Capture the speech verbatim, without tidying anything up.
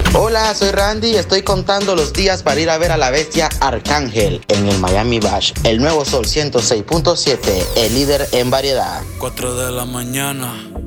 Hola, soy Randy y estoy contando los días para ir a ver a la bestia Arcángel en el Miami Bash. El Nuevo Sol ciento seis punto siete, el líder en variedad. cuatro de la mañana.